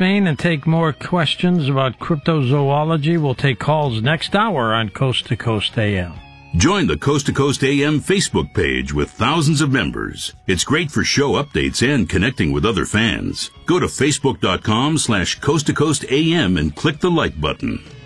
Spain and take more questions about cryptozoology. We'll take calls next hour on Coast to Coast AM. Join the Coast to Coast AM Facebook page with thousands of members. It's great for show updates and connecting with other fans. Go to facebook.com/Coast to Coast AM and click the like button.